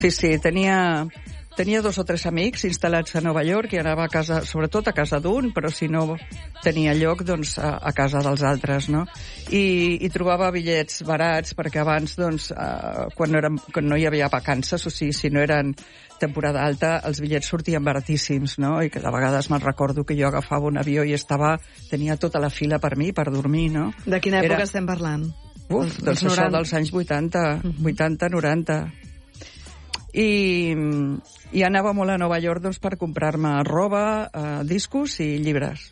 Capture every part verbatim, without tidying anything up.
Sí, sí, tenia... Tenia dos o tres amics instal·lats a Nova York i anava a casa, sobretot a casa d'un, però si no tenia lloc, doncs, a, a casa dels altres, no? I, i trobava bitllets barats, perquè abans, doncs, eh, quan, no eren, quan no hi havia vacances, o sigui, si no eren temporada alta, els bitllets sortien baratíssims, no? I que de vegades me'n recordo que jo agafava un avió i estava, tenia tota la fila per mi, per dormir, no? De quina època Era... estem parlant? Uf, doncs això dels anys vuitanta, vuitanta, noranta. I, i anava molt a Nova York doncs, per comprar-me roba, eh, discos i llibres.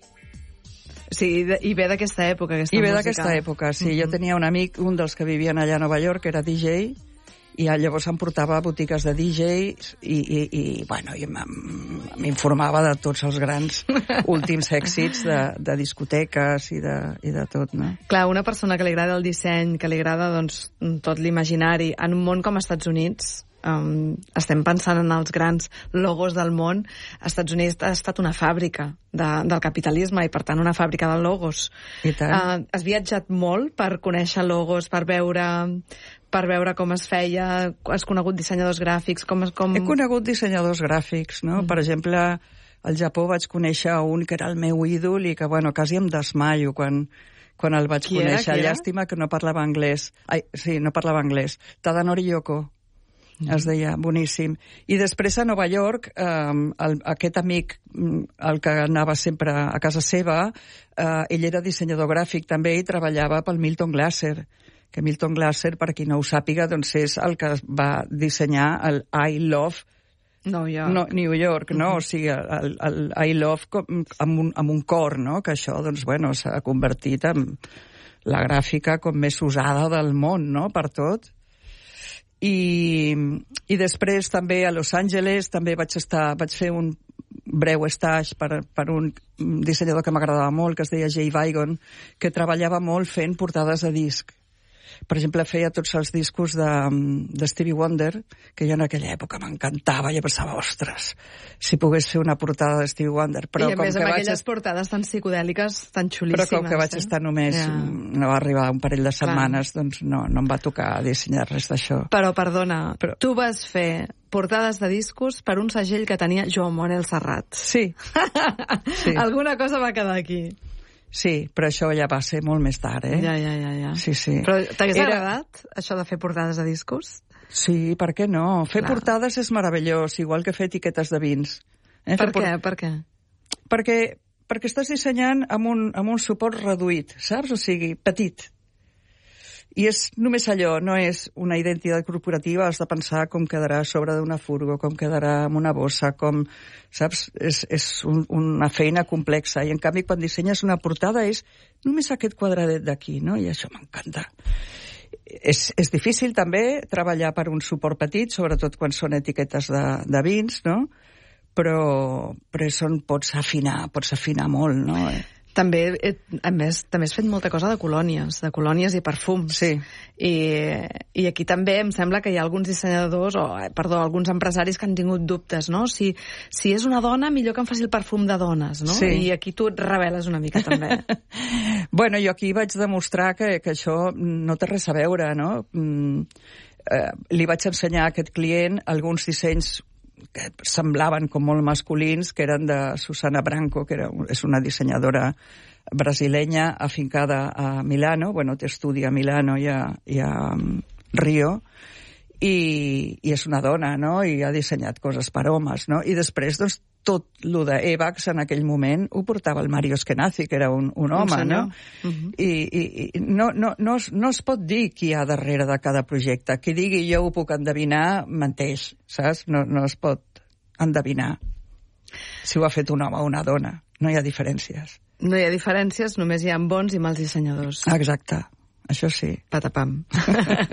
Sí, i ve d'aquesta època, aquesta I ve música. d'aquesta època, sí. Mm-hmm. Jo tenia un amic, un dels que vivien allà a Nova York, que era D J, i llavors em portava a botigues de D Js i, i, i, bueno, i m'informava de tots els grans últims èxits de, de discoteques i de, i de tot, no? Clar, una persona que li agrada el disseny, que li agrada doncs, tot l'imaginari, en un món com als Estats Units, um, estem pensant en els grans logos del món. Als Estats Units ha estat una fàbrica de, del capitalisme i, per tant, una fàbrica de logos. I tant. Uh, has viatjat molt per conèixer logos, per veure... per veure com es feia, has conegut dissenyadors gràfics, com... com... He conegut dissenyadors gràfics, no? Mm. Per exemple, al Japó vaig conèixer un que era el meu ídol i que, bueno, quasi em desmaio quan, quan el vaig Qui conèixer. era? Qui Llàstima que no parlava anglès. Ai, sí, no parlava anglès. Tadanori Yoko, mm. es deia, boníssim. I després a Nova York, eh, el, aquest amic, el que anava sempre a casa seva, eh, ell era dissenyador gràfic també i treballava pel Milton Glaser, que Milton Glaser, per qui no ho sàpiga, doncs és el que va dissenyar el I Love New York, no, New York, no? Uh-huh. O sigui, el, el I Love com, amb, un, amb un cor, no? Que això, doncs, bueno, s'ha convertit en la gràfica com més usada del món, no?, per tot. I, i després també a Los Angeles també vaig estar, vaig fer un breu stage per, per un dissenyador que m'agradava molt, que es deia Jay Vigon, que treballava molt fent portades de disc. Per exemple, feia tots els discos de, de Stevie Wonder, que jo en aquella època m'encantava, i pensava, ostres, si pogués fer una portada de Stevie Wonder. Però I a com més que amb vaig aquelles est... portades tan psicodèliques, tan xulíssimes. Però com que vaig eh? estar només, ja. no va arribar un parell de setmanes, Clar. doncs no, no em va tocar dissenyar res d'això. Però, perdona, Però... tu vas fer portades de discos per un segell que tenia Joan Manuel Serrat. Sí. sí. Alguna cosa va quedar aquí. Sí, però això ja va ser molt més tard, eh? Ja, ja, ja. ja. Sí, sí. Però t'hagués Era... agradat, això de fer portades de discos? Sí, per què no? Fer Clar. portades és meravellós, igual que fer etiquetes de vins. Eh? Per fer què? Por... Per què? Perquè, perquè estàs dissenyant amb un, amb un suport reduït, saps? O sigui, petit. I és només allò, no és una identitat corporativa, has de pensar com quedarà a sobre d'una furgo, com quedarà amb una bossa, com, saps? És, és un, una feina complexa. I en canvi, quan dissenyes una portada és només aquest quadradet d'aquí, no? I això m'encanta. És, és difícil també treballar per un suport petit, sobretot quan són etiquetes de, de vins, no? Però, però és on pots afinar, pots afinar molt, no? També, a més, també has fet molta cosa de colònies, de colònies i perfums. Sí. I, i aquí també em sembla que hi ha alguns dissenyadors, o, perdó, alguns empresaris que han tingut dubtes, no? Si, si és una dona, millor que em faci el perfum de dones, no? Sí. I aquí tu et reveles una mica, també. Bueno, jo aquí vaig demostrar que, que això no té res a veure, no? Mm, eh, li vaig ensenyar a aquest client alguns dissenys que semblaven com molt masculins, que eren de Susana Branco, que era, és una dissenyadora brasilenya afincada a Milano, bueno, té estudi a Milano i a, i a um, Rio, i, i és una dona, no?, i ha dissenyat coses per homes, no?, i després, doncs, tot lo de Evax en aquell moment ho portava el Mario Eskenazi, que era un, un home, un no? Uh-huh. I, i, i no, no, no, es, no es pot dir qui hi ha darrere de cada projecte. Qui digui jo ho puc endevinar, menteix, saps? No, no es pot endevinar si ho ha fet un home o una dona. No hi ha diferències. No hi ha diferències, només hi ha bons i mals dissenyadors. Exacte, això sí. Patapam.